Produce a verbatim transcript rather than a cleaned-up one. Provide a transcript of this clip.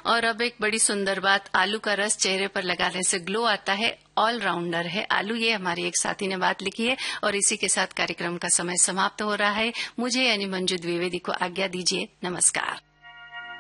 और अब एक बड़ी सुंदर बात, आलू का रस चेहरे पर लगाने से ग्लो आता है। ऑलराउंडर है आलू, ये हमारी एक साथी ने बात लिखी है। और इसी के साथ कार्यक्रम का समय समाप्त हो रहा है। मुझे यानी मंजू द्विवेदी को आज्ञा दीजिए। नमस्कार।